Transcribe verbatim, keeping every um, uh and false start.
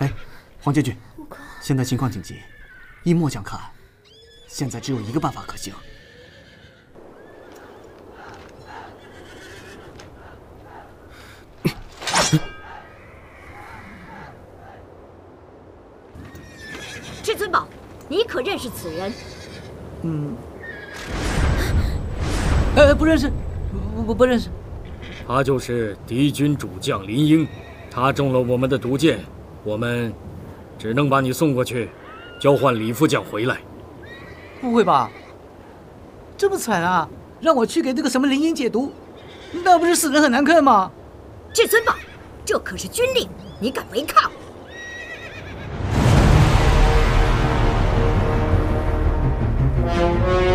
哎，黄将军，现在情况紧急，依末将看，现在只有一个办法可行。 至尊宝，你可认识此人？ 嗯，呃，不认识，不不不认识。 他就是敌军主将林英，他中了我们的毒箭，我们只能把你送过去，交换李副将回来。 不会吧？这么惨啊！让我去给这个什么林英解毒，那不是死人很难看吗？ 至尊宝，这可是军令，你敢违抗？ Thank you.